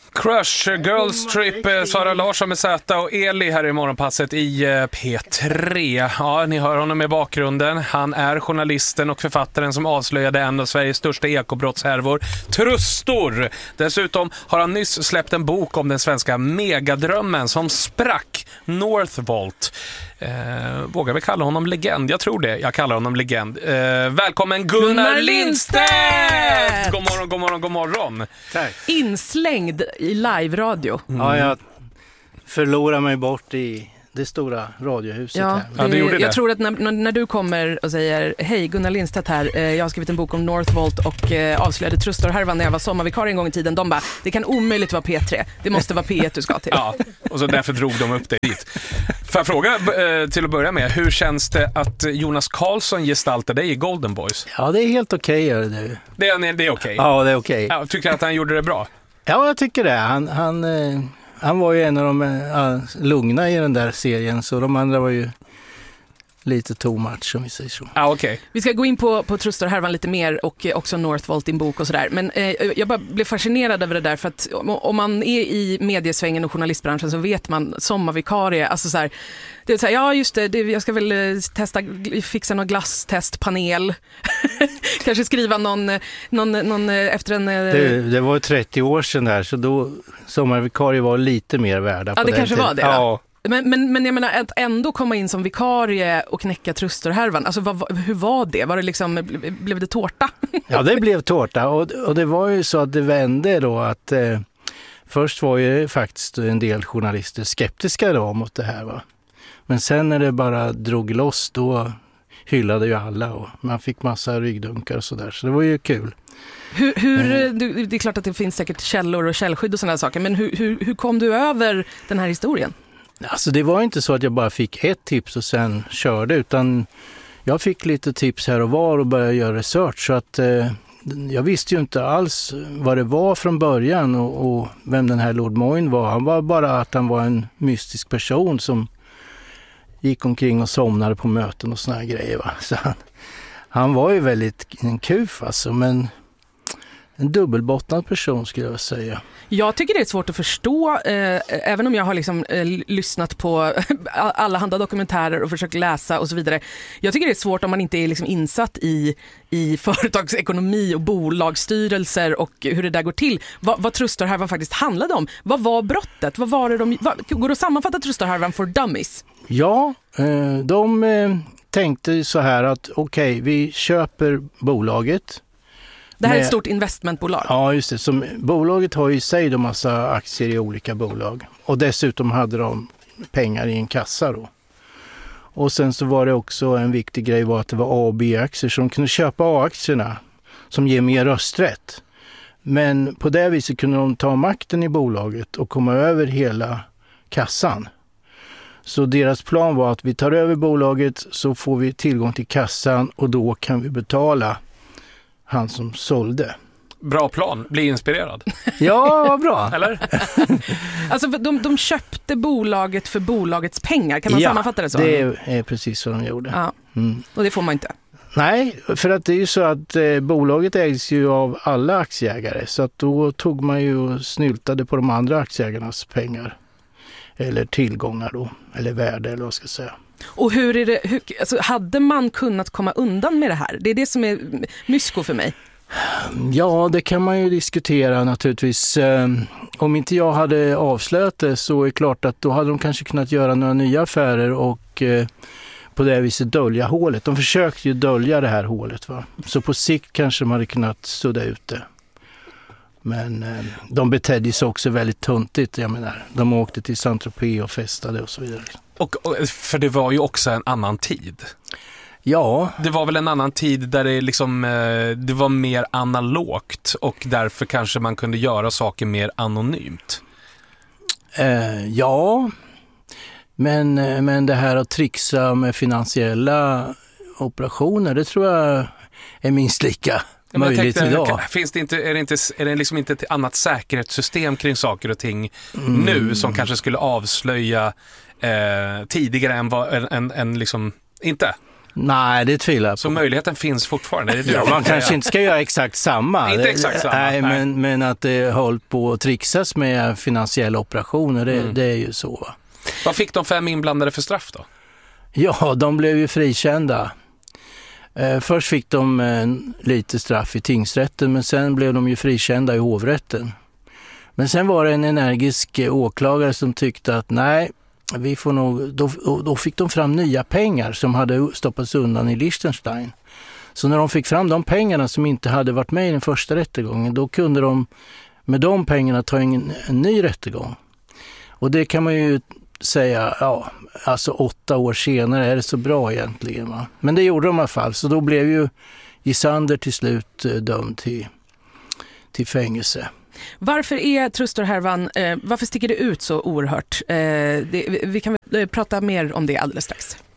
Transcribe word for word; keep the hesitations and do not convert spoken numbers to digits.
Crush, Girls Trip, Sara Larsson med Z och Eli här i morgonpasset i P tre. Ja, ni hör honom i bakgrunden. Han är journalisten och författaren som avslöjade en av Sveriges största ekobrottshärvor, Trustor. Dessutom har han nyss släppt en bok om den svenska megadrömmen som sprack, Northvolt. Eh, vågar vi kalla honom legend? Jag tror det, jag kallar honom legend. eh, Välkommen Gunnar, Gunnar Lindstedt! God morgon, god morgon, god morgon. Tack. Inslängd i live-radio. Mm. Ja, jag förlorar mig bort i det stora radiohuset ja, här. Det, ja, du gjorde det. Jag tror att när, när du kommer och säger hej, Gunnar Lindstedt här, eh, jag har skrivit en bok om Northvolt och eh, avslöjade Trustor-härvan när jag var sommarvikarie en gång i tiden. De bara, det kan omöjligt vara P tre, det måste vara P ett du ska till. Ja, och så därför drog de upp dig dit. Får jag fråga eh, till att börja med, hur känns det att Jonas Karlsson gestaltar dig i Golden Boys? Ja, det är helt okej. Okay, det. Det är, det är okej? Okay. Ja, det är okej. Okay. Ja, tycker att han gjorde det bra? Ja, jag tycker det. Han, han, eh, han var ju en av de eh, lugna i den där serien, så de andra var ju lite too much, om vi säger så. Ah, okay. Vi ska gå in på, på Trustor-härvan lite mer och eh, också Northvolt, din bok och sådär. Men eh, jag bara blev fascinerad över det där, för att om, om man är i mediesvängen och journalistbranschen så vet man sommarvikarie, alltså så här, det är så här, ja just det, det, jag ska väl eh, testa, fixa någon glasstestpanel. Kanske skriva någon, någon, någon efter en... Eh... Det, det var ju trettio år sedan där, så då sommarvikarie var lite mer värda. Ja, på det den kanske tiden. var det. Ja. Men, men, men jag menar, att ändå komma in som vikarie och knäcka Trustor-härvan, alltså vad, hur var det? Var det liksom, blev det tårta? Ja, det blev tårta, och, och det var ju så att det vände då att eh, först var ju faktiskt en del journalister skeptiska då mot det här, va. Men sen när det bara drog loss, då hyllade ju alla och man fick massa ryggdunkar och sådär, så det var ju kul. Hur, hur, du, det är klart att det finns säkert källor och källskydd och sådana saker, men hur, hur, hur kom du över den här historien? Alltså det var inte så att jag bara fick ett tips och sen körde, utan jag fick lite tips här och var och började göra research, så att eh, jag visste ju inte alls vad det var från början och, och vem den här Lord Moyne var. Han var bara att han var en mystisk person som gick omkring och somnade på möten och såna här grejer, va. Så han, han var ju väldigt en kuf alltså, men en dubbelbottnad person skulle jag säga. Jag tycker det är svårt att förstå, eh, även om jag har liksom, eh, lyssnat på alla handla dokumentärer och försökt läsa och så vidare. Jag tycker det är svårt om man inte är liksom insatt i, i företagsekonomi och bolagsstyrelser och hur det där går till. Vad, vad Trustor-härvan faktiskt handlade om. Vad var brottet? Vad var det de, vad, går det att sammanfatta Trustor-härvan for dummies? Ja, eh, de eh, tänkte så här att okej, okay, vi köper bolaget. Det här är ett med, stort investmentbolag. Ja, just det. Som, bolaget har ju i sig en massa aktier i olika bolag. Och dessutom hade de pengar i en kassa då. Och sen så var det också en viktig grej var att det var A och B-aktier. Så de kunde köpa A-aktierna som ger mer rösträtt. Men på det viset kunde de ta makten i bolaget och komma över hela kassan. Så deras plan var att vi tar över bolaget, så får vi tillgång till kassan och då kan vi betala han som sålde. Bra plan, bli inspirerad. Ja, vad bra. Eller? Alltså de, de köpte bolaget för bolagets pengar, kan man ja, sammanfatta det så? Det är, är precis vad de gjorde. Ja, mm. Och det får man inte. Nej, för att det är ju så att eh, bolaget ägs ju av alla aktieägare, så att då tog man ju och snyltade på de andra aktieägarnas pengar. Eller tillgångar då, eller värde eller vad ska jag säga. Och hur är det, hur, alltså, hade man kunnat komma undan med det här? Det är det som är mysko för mig. Ja, det kan man ju diskutera naturligtvis. Om inte jag hade avslöjat det så är det klart att då hade de kanske kunnat göra några nya affärer och på det viset dölja hålet. De försökte ju dölja det här hålet, va? Så på sikt kanske man hade kunnat sudda ut det. Men eh, de betedde sig också väldigt tuntigt, jag menar. De åkte till Saint-Tropez och festade och så vidare. Och, och, för det var ju också en annan tid. Ja. Det var väl en annan tid där det, liksom, eh, det var mer analogt och därför kanske man kunde göra saker mer anonymt. Eh, ja, men, men det här att trixa med finansiella operationer, det tror jag är minst lika Men möjligt tänkte, idag. Finns det inte, är det, inte, är det liksom inte ett annat säkerhetssystem kring saker och ting mm. nu som kanske skulle avslöja eh, tidigare än vad en, en, en liksom, inte? Nej, det tvivlar jag på. Så möjligheten finns fortfarande? Det är det ja, man kanske inte ska göra exakt samma. Inte exakt samma. Nej, nej. Men, men att det håller på att trixas med finansiella operationer, det, mm. det är ju så. Va? Vad fick de fem inblandade för straff då? Ja, de blev ju frikända. Eh, först fick de eh, lite straff i tingsrätten, men sen blev de ju frikända i hovrätten. Men sen var det en energisk eh, åklagare som tyckte att nej, vi får nog, då, då fick de fram nya pengar som hade stoppats undan i Liechtenstein. Så när de fick fram de pengarna som inte hade varit med i den första rättegången, då kunde de med de pengarna ta en, en ny rättegång. Och det kan man ju säga, ja, alltså åtta år senare är det så bra egentligen. Va? Men det gjorde de i alla fall, så då blev ju Gisander till slut eh, dömd till, till fängelse. Varför är Trustor-härvan, eh, varför sticker det ut så oerhört? Eh, det, vi kan väl prata mer om det alldeles strax.